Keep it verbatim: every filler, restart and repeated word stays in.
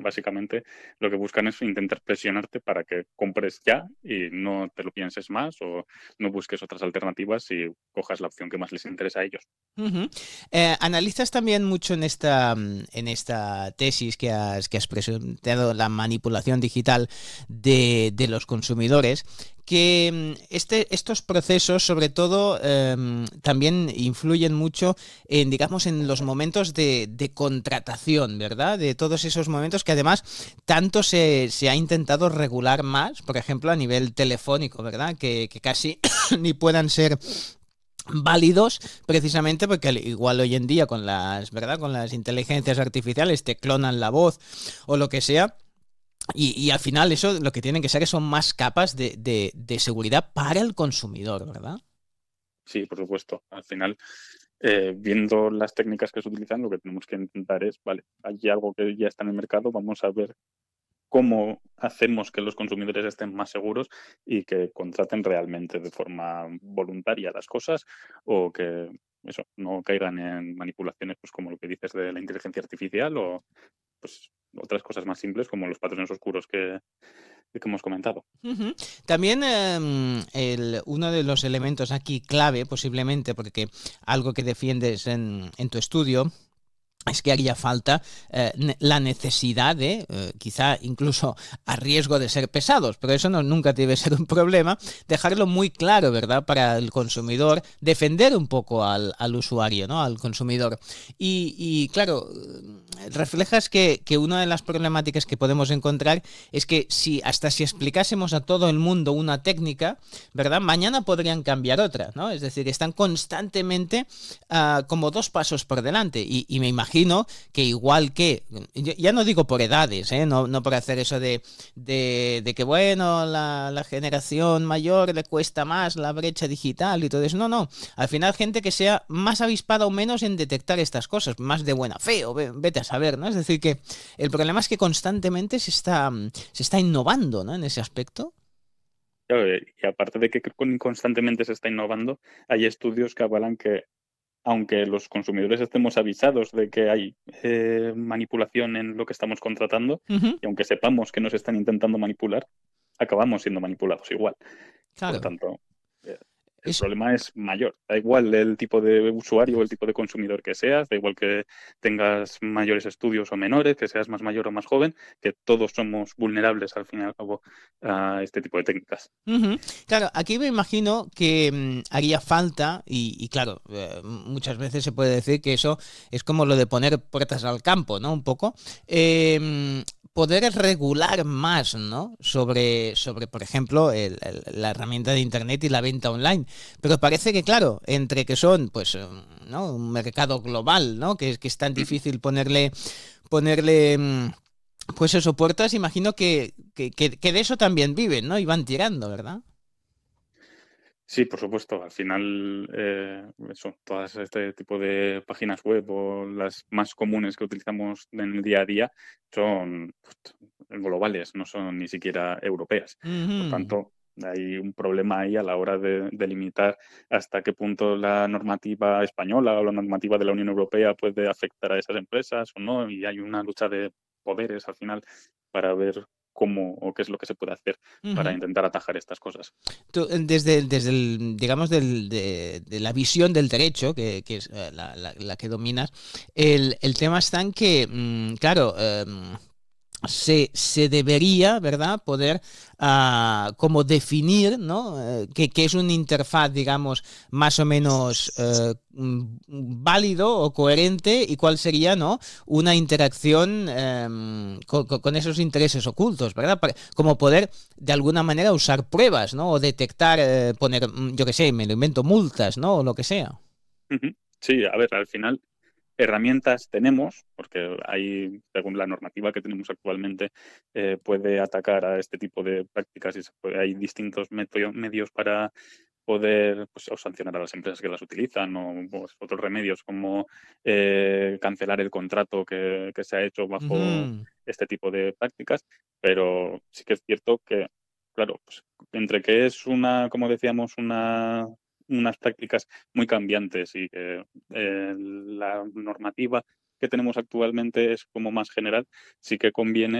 básicamente lo que buscan es intentar presionarte para que compres ya y no te lo pienses más o no busques otras alternativas y cojas la opción que más les interesa a ellos. Ujú. Eh, analizas también mucho en esta, mm, en esta tesis que has, que has presentado, la manipulación digital de, de los consumidores, que mm, este, estos procesos, sobre todo, em, también influyen mucho en, digamos, en los momentos de, de contratación, ¿verdad? De todos esos momentos que además tanto se, se ha intentado regular más, por ejemplo, a nivel telefónico, ¿verdad? Que, que casi ni puedan ser válidos, precisamente porque al igual hoy en día con las, ¿verdad? Con las inteligencias artificiales te clonan la voz o lo que sea. Y, y al final eso lo que tienen que ser son más capas de, de, de seguridad para el consumidor, ¿verdad? Sí, por supuesto. Al final, eh, viendo las técnicas que se utilizan, lo que tenemos que intentar es, vale, hay algo que ya está en el mercado, vamos a ver cómo hacemos que los consumidores estén más seguros y que contraten realmente de forma voluntaria las cosas o que eso, no caigan en manipulaciones pues como lo que dices de la inteligencia artificial o pues otras cosas más simples como los patrones oscuros que, que hemos comentado. Ujú. También em, el- uno de los elementos aquí clave, posiblemente, porque algo que defiendes en, en tu estudio, es que haría falta eh, ne- la necesidad de, eh, quizá incluso a riesgo de ser pesados, pero eso no, nunca debe ser un problema, dejarlo muy claro, ¿verdad? Para el consumidor, defender un poco al, al usuario, ¿no? Al consumidor. Y, y, claro, eh, reflejas que, que una de las problemáticas que podemos encontrar es que si hasta si explicásemos a todo el mundo una técnica, ¿verdad? Mañana podrían cambiar otra, ¿no? Es decir, están constantemente uh, como dos pasos por delante y, y me imagino que igual que, ya no digo por edades, ¿eh? no, no por hacer eso de, de, de que bueno, la, la generación mayor le cuesta más la brecha digital y todo eso, no, no, al final gente que sea más avispada o menos en detectar estas cosas, más de buena fe o ve, vete a saber, ¿no? Es decir que el problema es que constantemente se está, se está innovando, ¿no? En ese aspecto. Claro, y aparte de que con- constantemente se está innovando, hay estudios que avalan que aunque los consumidores estemos avisados de que hay eh, manipulación en lo que estamos contratando Uh -huh. y aunque sepamos que nos están intentando manipular, acabamos siendo manipulados igual. Por lo Claro. tanto, eh, el Es, problema es mayor. Da igual el tipo de usuario o el tipo de consumidor que seas, da igual que tengas mayores estudios o menores, que seas más mayor o más joven, que todos somos vulnerables al fin y al cabo a este tipo de técnicas. Ujú. Claro, aquí me imagino que mm, haría falta, y, y claro, eh, muchas veces se puede decir que eso es como lo de poner puertas al campo, ¿no? Un poco. Eh, poder regular más, ¿no? Sobre, sobre por ejemplo, el- el- la herramienta de Internet y la venta online. Pero parece que, claro, entre que son, pues, eh, ¿no? Un mercado global, ¿no? Que, es- que es tan difícil ponerle, ponerle... mm, pues eso, puertas, imagino que, que, que, que de eso también viven, ¿no? Y van tirando, ¿verdad? Sí, por supuesto. Al final, eh, eso, todas este tipo de páginas web o las más comunes que utilizamos en el día a día son pues, globales, no son ni siquiera europeas. Por Ujú. tanto, hay un problema ahí a la hora de, de limitar hasta qué punto la normativa española o la normativa de la Unión Europea puede afectar a esas empresas o no. Y hay una lucha de poderes al final para ver cómo o qué es lo que se puede hacer para Ujú. intentar atajar estas cosas. Tú, eh, desde, desde el, digamos, del, de, de la visión del derecho, que, que es eh, la, la- la que dominas, el, el tema está en que, mm, claro, em, se, se debería, ¿verdad?, poder ah, como definir, ¿no?, Eh, qué, qué es una interfaz, digamos, más o menos eh, mm, válido o coherente y cuál sería, ¿no?, una interacción em, con, con- con esos intereses ocultos, ¿verdad? Para- como poder, de alguna manera, usar pruebas, ¿no? O detectar, eh, poner, mm, yo qué sé, me lo invento, multas, ¿no? O lo que sea. Ujú. Sí, a ver, al final herramientas tenemos, porque hay, según la normativa que tenemos actualmente, eh, puede atacar a este tipo de prácticas y se puede- hay distintos meto- medios para poder pues, o sancionar a las empresas que las utilizan o pues, otros remedios como eh, cancelar el contrato que, que se ha hecho bajo Ujú. este tipo de prácticas, pero sí que es cierto que, claro, pues, entre que es una, como decíamos, una unas prácticas muy cambiantes y que eh, la normativa que tenemos actualmente es como más general, sí que conviene